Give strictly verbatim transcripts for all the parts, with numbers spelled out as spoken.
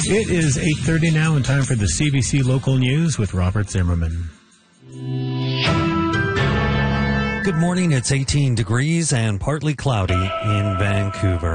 It is eight thirty now and time for the C B C Local News with Robert Zimmerman. Good morning. It's eighteen degrees and partly cloudy in Vancouver.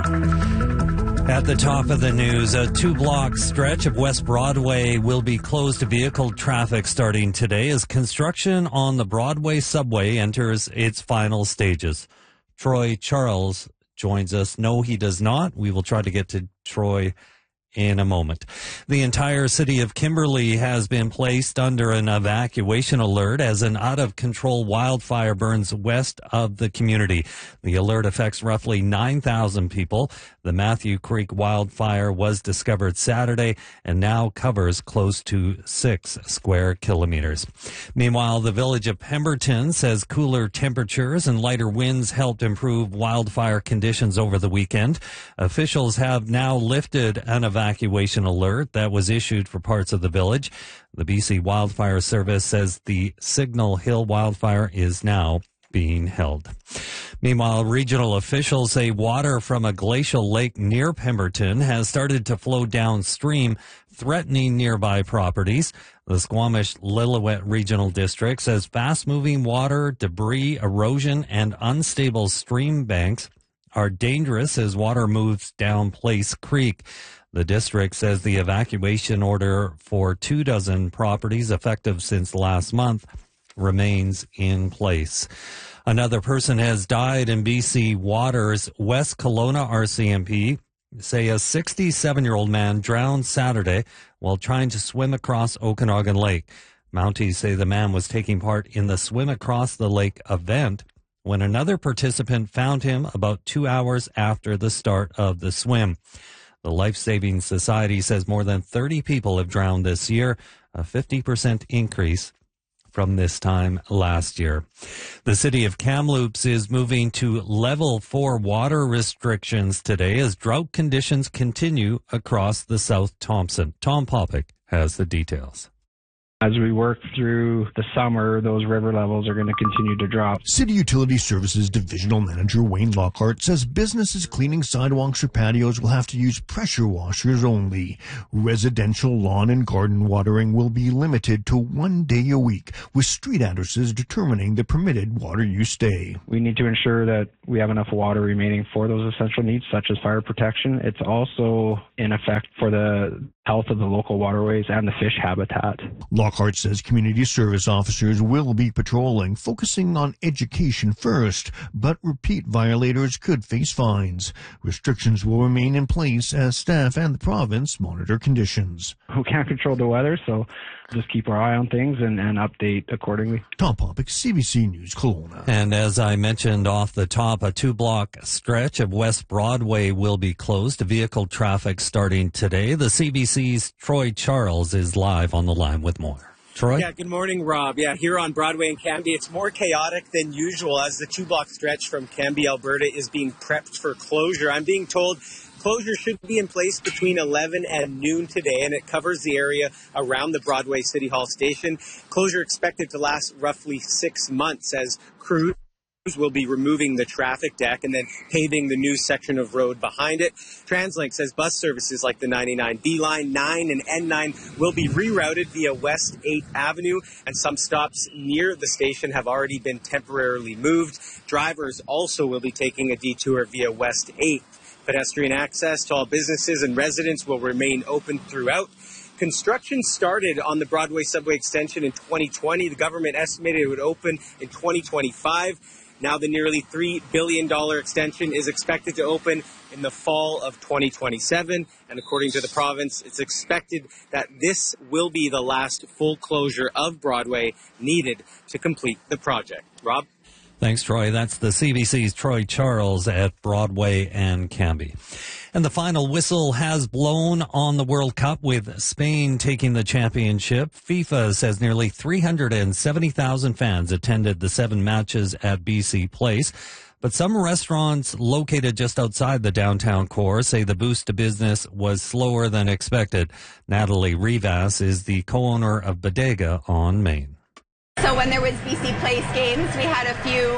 At the top of the news, a two-block stretch of West Broadway will be closed to vehicle traffic starting today as construction on the Broadway subway enters its final stages. Troy Charles joins us. No, he does not. We will try to get to Troy in a moment. The entire city of Kimberley has been placed under an evacuation alert as an out-of-control wildfire burns west of the community. The alert affects roughly nine thousand people. The Matthew Creek wildfire was discovered Saturday and now covers close to six square kilometers. Meanwhile, the village of Pemberton says cooler temperatures and lighter winds helped improve wildfire conditions over the weekend. Officials have now lifted an evacuation alert that was issued for parts of the village. The B C Wildfire Service says the Signal Hill wildfire is now being held. Meanwhile, regional officials say water from a glacial lake near Pemberton has started to flow downstream, threatening nearby properties. The Squamish-Lillooet Regional District says fast-moving water, debris, erosion, and unstable stream banks are dangerous as water moves down Place Creek. The district says the evacuation order for two dozen properties effective since last month remains in place. Another person has died in B C waters. West Kelowna R C M P say a sixty-seven-year-old man drowned Saturday while trying to swim across Okanagan Lake. Mounties say the man was taking part in the Swim Across the Lake event when another participant found him about two hours after the start of the swim. The Life Saving Society says more than thirty people have drowned this year, a fifty percent increase from this time last year. The city of Kamloops is moving to level four water restrictions today as drought conditions continue across the South Thompson. Tom Popick has the details. As we work through the summer, those river levels are going to continue to drop. City Utility Services Divisional Manager Wayne Lockhart says businesses cleaning sidewalks or patios will have to use pressure washers only. Residential lawn and garden watering will be limited to one day a week, with street addresses determining the permitted water use day. We need to ensure that we have enough water remaining for those essential needs, such as fire protection. It's also in effect for the health of the local waterways and the fish habitat. Lockhart says community service officers will be patrolling, focusing on education first, but repeat violators could face fines. Restrictions will remain in place as staff and the province monitor conditions. We can't control the weather, so just keep our eye on things and, and update accordingly. Tom Popick, C B C News, Kelowna. And as I mentioned off the top, a two-block stretch of West Broadway will be closed to vehicle traffic starting today. The C B C's Troy Charles is live on the line with more. Troy? Yeah, good morning, Rob. Yeah, here on Broadway in Cambie, it's more chaotic than usual as the two-block stretch from Cambie, Alberta is being prepped for closure. I'm being told closure should be in place between eleven and noon today, and it covers the area around the Broadway City Hall station. Closure expected to last roughly six months as crews will be removing the traffic deck and then paving the new section of road behind it. TransLink says bus services like the ninety-nine B line, nine, and N nine will be rerouted via West eighth Avenue, and some stops near the station have already been temporarily moved. Drivers also will be taking a detour via West eighth. Pedestrian access to all businesses and residents will remain open throughout. Construction started on the Broadway subway extension in twenty twenty. The government estimated it would open in twenty twenty-five. Now the nearly three billion dollars extension is expected to open in the fall of twenty twenty-seven. And according to the province, it's expected that this will be the last full closure of Broadway needed to complete the project. Rob? Thanks, Troy. That's the C B C's Troy Charles at Broadway and Cambie. And the final whistle has blown on the World Cup with Spain taking the championship. FIFA says nearly three hundred seventy thousand fans attended the seven matches at B C Place. But some restaurants located just outside the downtown core say the boost to business was slower than expected. Natalie Rivas is the co-owner of Bodega on Main. So when there was B C Place games, we had a few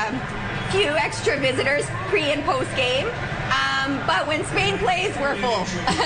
um, few extra visitors pre and post game. Um, but when Spain plays, we're full.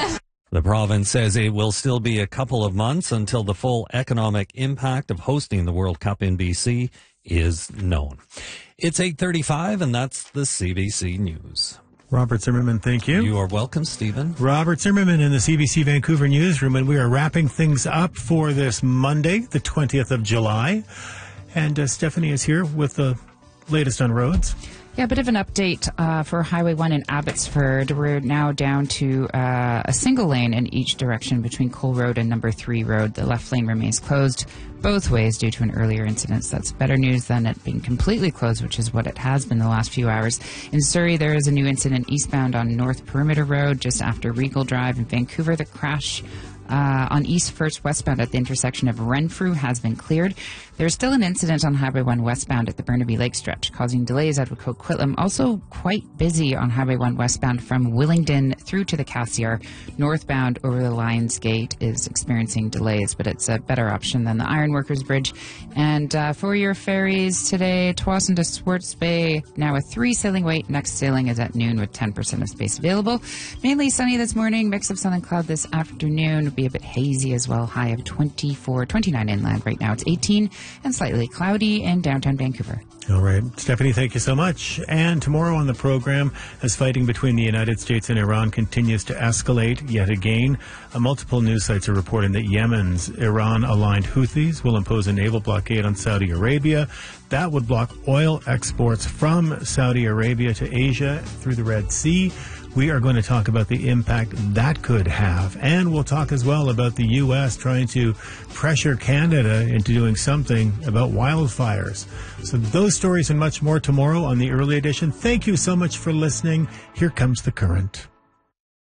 The province says it will still be a couple of months until the full economic impact of hosting the World Cup in B C is known. It's eight thirty-five, and that's the C B C News. Robert Zimmerman, thank you. You are welcome, Stephen. Robert Zimmerman in the C B C Vancouver newsroom, and we are wrapping things up for this Monday, the twentieth of July. And uh, Stephanie is here with the latest on roads. Yeah, a bit of an update uh, for Highway one in Abbotsford. We're now down to uh, a single lane in each direction between Cole Road and Number three Road. The left lane remains closed both ways due to an earlier incident. So that's better news than it being completely closed, which is what it has been the last few hours. In Surrey, there is a new incident eastbound on North Perimeter Road just after Regal Drive. In Vancouver, the crash Uh, on East First westbound at the intersection of Renfrew has been cleared. There's still an incident on Highway one westbound at the Burnaby Lake stretch, causing delays at Coquitlam. Also quite busy on Highway one westbound from Willingdon through to the Cassiar. Northbound over the Lions Gate is experiencing delays, but it's a better option than the Ironworkers Bridge. And uh, for your ferries today, Tsawwassen to Swartz Bay, now a three sailing wait. Next sailing is at noon with ten percent of space available. Mainly sunny this morning, mix of sun and cloud this afternoon. Be a bit hazy as well. High of twenty-four, twenty-nine inland. Right now it's eighteen and slightly cloudy in downtown Vancouver. All right. Stephanie, thank you so much. And tomorrow on the program, as fighting between the United States and Iran continues to escalate yet again, uh, multiple news sites are reporting that Yemen's Iran-aligned Houthis will impose a naval blockade on Saudi Arabia. That would block oil exports from Saudi Arabia to Asia through the Red Sea. We are going to talk about the impact that could have. And we'll talk as well about the U S trying to pressure Canada into doing something about wildfires. So those stories and much more tomorrow on the Early Edition. Thank you so much for listening. Here comes The Current.